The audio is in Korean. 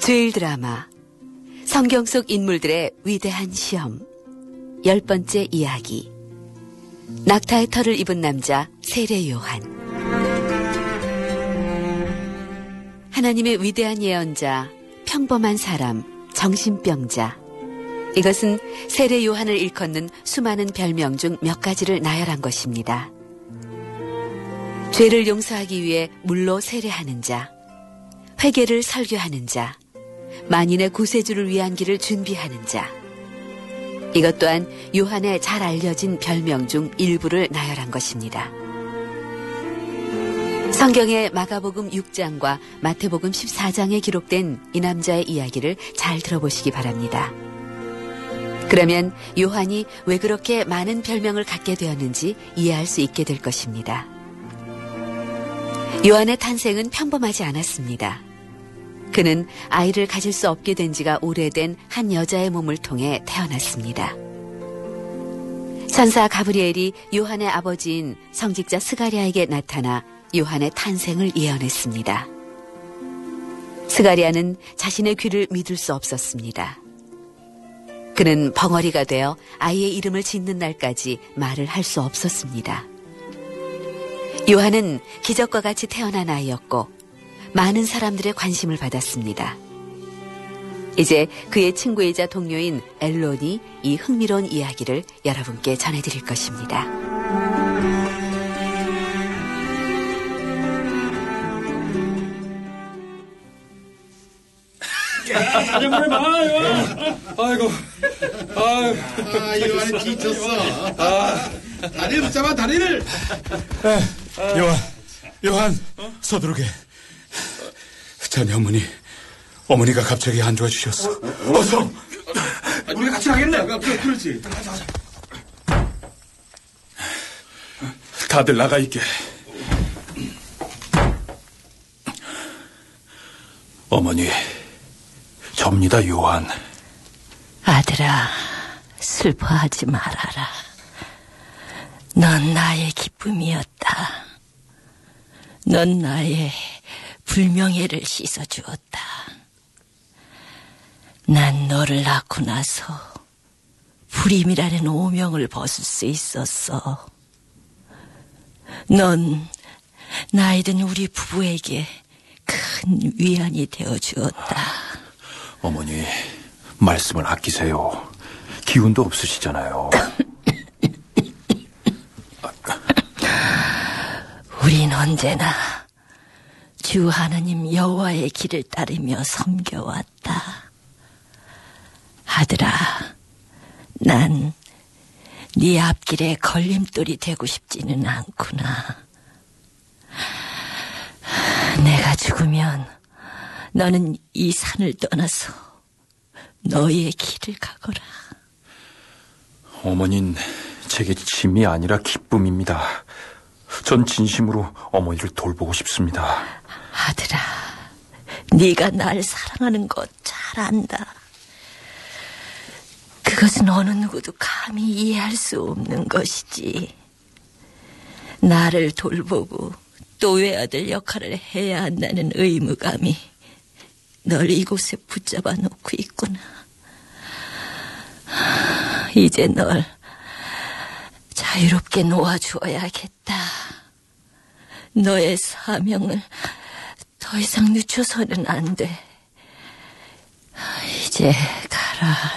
주일 드라마 성경 속 인물들의 위대한 시험 10번째 이야기. 낙타의 털을 입은 남자 세례 요한. 하나님의 위대한 예언자, 평범한 사람, 정신병자. 이것은 세례 요한을 일컫는 수많은 별명 중 몇 가지를 나열한 것입니다. 죄를 용서하기 위해 물로 세례하는 자, 회개를 설교하는 자, 만인의 구세주를 위한 길을 준비하는 자. 이것 또한 요한의 잘 알려진 별명 중 일부를 나열한 것입니다. 성경의 마가복음 6장과 마태복음 14장에 기록된 이 남자의 이야기를 잘 들어보시기 바랍니다. 그러면 요한이 왜 그렇게 많은 별명을 갖게 되었는지 이해할 수 있게 될 것입니다. 요한의 탄생은 평범하지 않았습니다. 그는 아이를 가질 수 없게 된 지가 오래된 한 여자의 몸을 통해 태어났습니다. 천사 가브리엘이 요한의 아버지인 성직자 스가랴에게 나타나 요한의 탄생을 예언했습니다. 스가랴는 자신의 귀를 믿을 수 없었습니다. 그는 벙어리가 되어 아이의 이름을 짓는 날까지 말을 할 수 없었습니다. 요한은 기적과 같이 태어난 아이였고 많은 사람들의 관심을 받았습니다. 이제 그의 친구이자 동료인 엘론이 이 흥미로운 이야기를 여러분께 전해드릴 것입니다. 사정부리 마, 아이고, 요한이 지쳤어. 다리를 붙잡아, 다리를. 요한, 서두르게. 자네 어머니가 갑자기 안 좋아지셨어. 어서. 우리 같이 가겠네. 그렇지. 가자. 다들 나가 있게. 어머니, 접니다, 요한. 아들아, 슬퍼하지 말아라. 넌 나의 기쁨이었다. 넌 나의 불명예를 씻어주었다. 난 너를 낳고 나서 불임이라는 오명을 벗을 수 있었어. 넌 나이든 우리 부부에게 큰 위안이 되어주었다. 어머니, 말씀을 아끼세요. 기운도 없으시잖아요. 우린 언제나 주 하나님 여호와의 길을 따르며 섬겨왔다. 아들아, 난 네 앞길에 걸림돌이 되고 싶지는 않구나. 내가 죽으면 너는 이 산을 떠나서 너의 길을 가거라. 어머닌 제게 짐이 아니라 기쁨입니다. 전 진심으로 어머니를 돌보고 싶습니다. 아들아, 네가 날 사랑하는 것 잘 안다. 그것은 어느 누구도 감히 이해할 수 없는 것이지. 나를 돌보고 또 외아들 역할을 해야 한다는 의무감이 널 이곳에 붙잡아 놓고 있구나. 이제 널 자유롭게 놓아주어야겠다. 너의 사명을 더 이상 늦춰서는 안 돼. 이제 가라,